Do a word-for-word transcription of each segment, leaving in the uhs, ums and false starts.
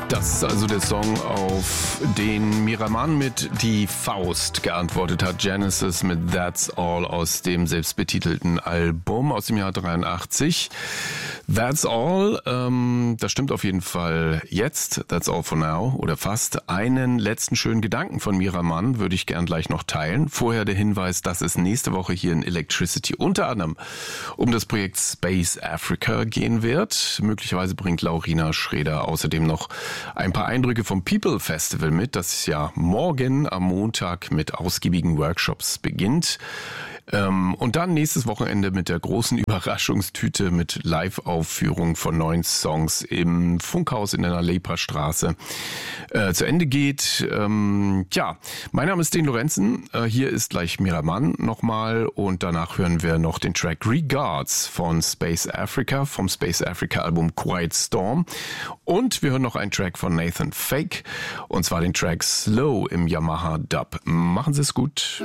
Das ist also der Song, auf den Miramann mit Die Faust geantwortet hat. Genesis mit That's All aus dem selbstbetitelten Album aus dem Jahr dreiundachtzig. That's All, ähm, das stimmt auf jeden Fall jetzt. That's all for now oder fast. Einen letzten schönen Gedanken von Miramann würde ich gern gleich noch teilen. Vorher der Hinweis, dass es nächste Woche hier in Electricity unter anderem um das Projekt Space Africa gehen wird. Möglicherweise bringt Laurina Schreder außerdem noch ein paar Eindrücke vom People Festival mit, das ja morgen am Montag mit ausgiebigen Workshops beginnt. Und dann nächstes Wochenende mit der großen Überraschungstüte mit Live-Aufführung von neuen Songs im Funkhaus in der Leperstraße äh, zu Ende geht. Ähm, tja, mein Name ist Den Lorenzen. Äh, hier ist gleich Miramann nochmal und danach hören wir noch den Track Regards von Space Africa, vom Space Africa Album Quiet Storm. Und wir hören noch einen Track von Nathan Fake und zwar den Track Slow im Yamaha Dub. Machen Sie es gut.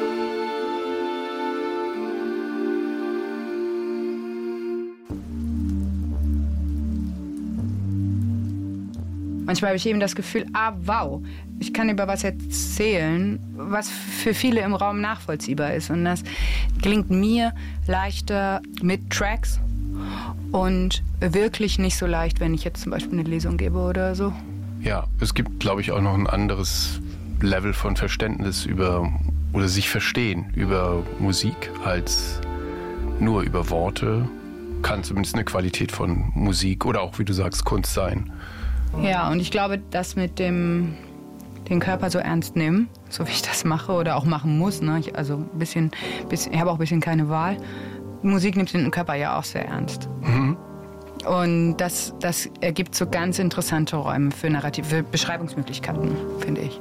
Manchmal habe ich eben das Gefühl, ah, wow, ich kann über was erzählen, was für viele im Raum nachvollziehbar ist. Und das gelingt mir leichter mit Tracks und wirklich nicht so leicht, wenn ich jetzt zum Beispiel eine Lesung gebe oder so. Ja, es gibt, glaube ich, auch noch ein anderes Level von Verständnis über oder sich verstehen über Musik als nur über Worte. Kann zumindest eine Qualität von Musik oder auch, wie du sagst, Kunst sein. Ja, und ich glaube, das mit dem den Körper so ernst nehmen, so wie ich das mache oder auch machen muss, ne? Ich, also ein bisschen, bisschen, ich habe auch ein bisschen keine Wahl. Musik nimmt den Körper ja auch sehr ernst. Mhm. Und das, das ergibt so ganz interessante Räume für Narrativ, für Beschreibungsmöglichkeiten, finde ich.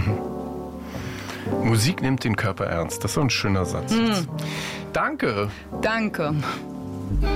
Musik nimmt den Körper ernst, das ist so ein schöner Satz. Mhm. Danke. Danke.